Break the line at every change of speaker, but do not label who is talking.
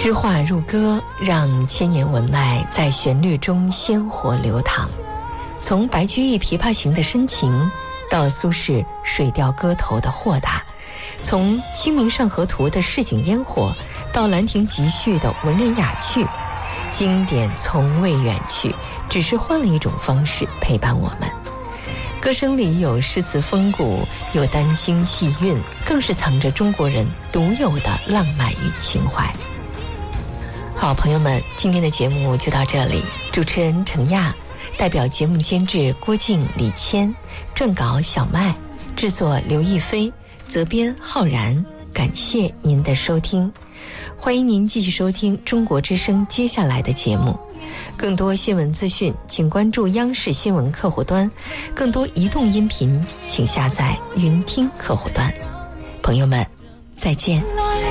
诗画入歌，让千年文脉在旋律中鲜活流淌。从白居易琵琶行的深情，到苏轼《水调歌头》的豁达；从《清明上河图》的市井烟火，到《兰亭集序》的文人雅趣，经典从未远去，只是换了一种方式陪伴我们。歌声里有诗词风骨，有丹青气韵，更是藏着中国人独有的浪漫与情怀。好，朋友们，今天的节目就到这里。主持人程亚，代表节目监制郭靖、李谦，撰稿小麦，制作刘亦菲，责编浩然。感谢您的收听，欢迎您继续收听中国之声接下来的节目。更多新闻资讯请关注央视新闻客户端，更多移动音频请下载云听客户端。朋友们，再见。